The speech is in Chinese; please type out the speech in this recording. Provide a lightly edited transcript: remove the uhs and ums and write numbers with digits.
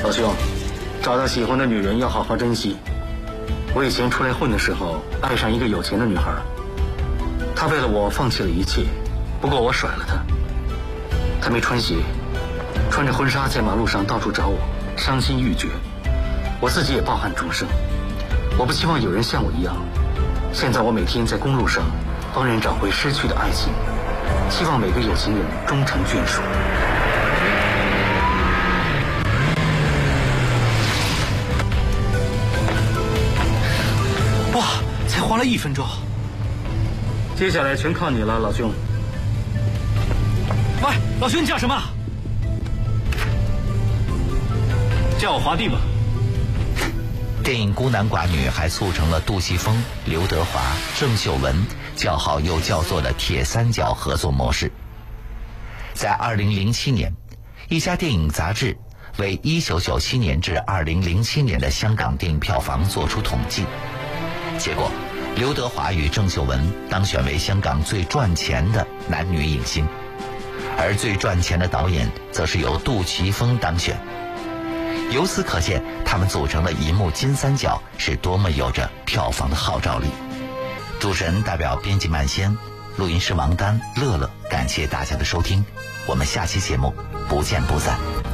老兄，找到喜欢的女人要好好珍惜。我以前出来混的时候，爱上一个有钱的女孩，她为了我放弃了一切，不过我甩了她。她没穿鞋，穿着婚纱在马路上到处找我，伤心欲绝。我自己也抱憾终生。我不希望有人像我一样。现在我每天在公路上帮人找回失去的爱情，希望每个有情人终成眷属。 哇，才花了1分钟。 接下来全靠你了，老兄。 喂，老兄，你叫什么？叫我华帝吧。 电影《孤男寡女》还促成了杜琪峰、刘德华、郑秀文叫好又叫座的铁三角合作模式。在2007年，一家电影杂志为1997年至2007年的香港电影票房做出统计，结果刘德华与郑秀文当选为香港最赚钱的男女影星，而最赚钱的导演则是由杜琪峰当选。由此可见，他们组成的一幕金三角是多么有着票房的号召力。主持人代表编辑曼仙，录音师王丹、乐乐，感谢大家的收听，我们下期节目不见不散。